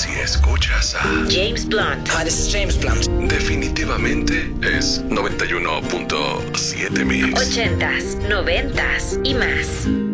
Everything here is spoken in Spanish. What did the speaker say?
Si escuchas a James Blunt. Hi, this is James Blunt. definitivamente es 91.7 mix. 80s, 90s y más.